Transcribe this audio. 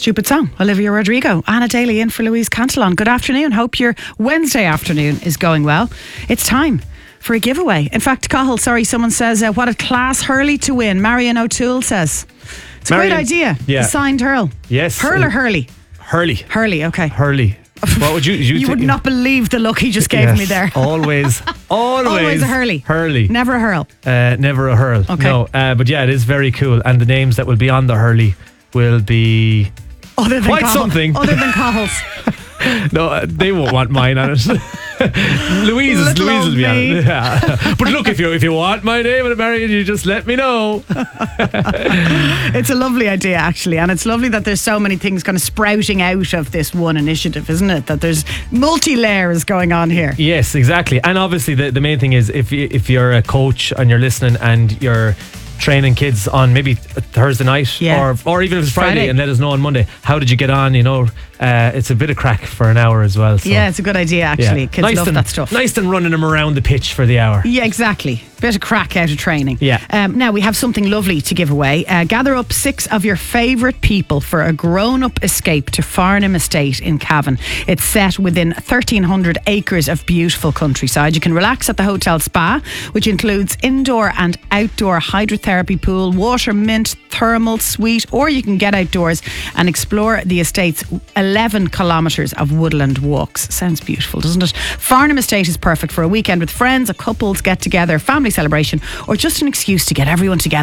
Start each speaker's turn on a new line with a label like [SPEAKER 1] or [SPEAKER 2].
[SPEAKER 1] Stupid Song, Olivia Rodrigo. Anna Daly in for Louise Cantillon. Good afternoon. Hope your Wednesday afternoon is going well. It's time for a giveaway. In fact, Cahill, someone says, what a class Hurley to win. Marion O'Toole says. It's a great idea.
[SPEAKER 2] Yeah.
[SPEAKER 1] The signed Hurl.
[SPEAKER 2] Yes.
[SPEAKER 1] Hurl or Hurley?
[SPEAKER 2] Hurley,
[SPEAKER 1] okay.
[SPEAKER 2] Hurley. What would you
[SPEAKER 1] You would not believe the look he just gave me there.
[SPEAKER 2] Always
[SPEAKER 1] a Hurley.
[SPEAKER 2] Hurley.
[SPEAKER 1] Never a Hurl.
[SPEAKER 2] Never a Hurl.
[SPEAKER 1] Okay.
[SPEAKER 2] No, but yeah, it is very cool. And the names that will be on the Hurley will be quite something.
[SPEAKER 1] Other than Cahill's.
[SPEAKER 2] No, they won't want mine on it. Louise will be on it. Yeah. But look, if you want my name and Marion, you just let me know.
[SPEAKER 1] It's a lovely idea, actually, and it's lovely that there's so many things kind of sprouting out of this one initiative, isn't it? That there's multi-layers going on here.
[SPEAKER 2] Yes, exactly. And obviously the main thing is if you're a coach and you're listening and you're training kids on maybe Thursday night or even if it's Friday and let us know on Monday, how did you get on? It's a bit of crack for an hour as well. So.
[SPEAKER 1] Yeah, it's a good idea, actually.
[SPEAKER 2] Yeah.
[SPEAKER 1] Kids love that stuff.
[SPEAKER 2] Nice than running them around the pitch for the hour.
[SPEAKER 1] Yeah, exactly. Bit of crack out of training.
[SPEAKER 2] Yeah.
[SPEAKER 1] Now we have something lovely to give away. Gather up 6 of your favourite people for a grown-up escape to Farnham Estate in Cavan. It's set within 1,300 acres of beautiful countryside. You can relax at the hotel spa, which includes indoor and outdoor hydrotherapy pool, water mint, thermal suite, or you can get outdoors and explore the estate's 11 kilometres of woodland walks. Sounds beautiful, doesn't it? Farnham Estate is perfect for a weekend with friends, a couple's get-together, family celebration, or just an excuse to get everyone together